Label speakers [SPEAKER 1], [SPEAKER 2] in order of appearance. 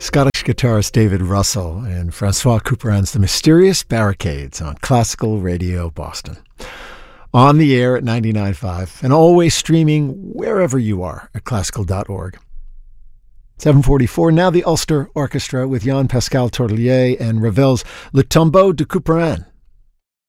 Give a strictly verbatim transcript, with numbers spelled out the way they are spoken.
[SPEAKER 1] Scottish guitarist David Russell and Francois Couperin's The Mysterious Barricades on Classical Radio Boston. On the air at ninety-nine point five and always streaming wherever you are at classical dot org. seven forty-four, now the Ulster Orchestra with Jean-Pascal Tourlier and Ravel's Le Tombeau de Couperin.